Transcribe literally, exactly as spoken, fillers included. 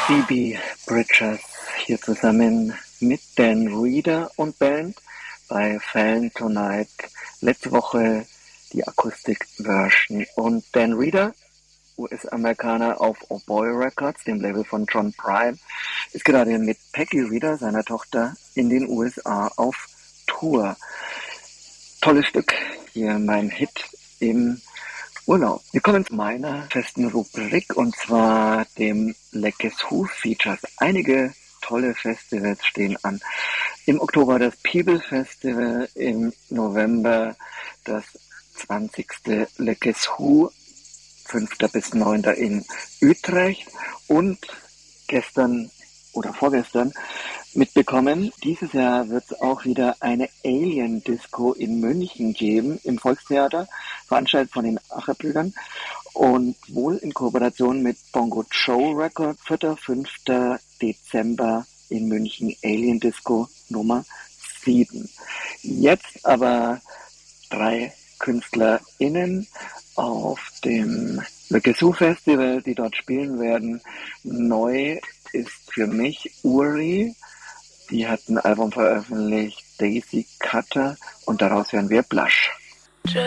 Phoebe Bridgers hier zusammen mit Dan Reeder und Band bei Fan Tonight. Letzte Woche die Akustik-Version. Und Dan Reeder, U S-Amerikaner auf Oh Boy Records, dem Label von John Prine, ist gerade mit Peggy Reeder, seiner Tochter, in den U S A auf Tour. Tolles Stück, hier mein Hit im Urlaub. Wir kommen zu meiner festen Rubrik, und zwar dem Leckes Who Features. Einige tolle Festivals stehen an. Im Oktober das People Festival, im November das zwanzigste Leckes Who, fünfter bis neunter in Utrecht, und gestern oder vorgestern mitbekommen, dieses Jahr wird es auch wieder eine Alien Disco in München geben, im Volkstheater, veranstaltet von den Acher-Brüdern und wohl in Kooperation mit Bongo Joe Records. vierter bis fünfter Dezember in München, Alien Disco Nummer sieben. Jetzt aber drei KünstlerInnen auf dem Leckes Who Festival, die dort spielen werden. Neu ist für mich Uri. Die hat ein Album veröffentlicht, Daisy Cutter, und daraus hören wir Blush.